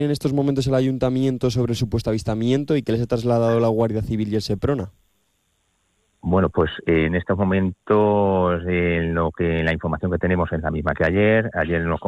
en estos momentos el ayuntamiento sobre el supuesto avistamiento y qué les ha trasladado la Guardia Civil y el Seprona? Bueno, pues en estos momentos la información que tenemos es la misma que ayer. Ayer nos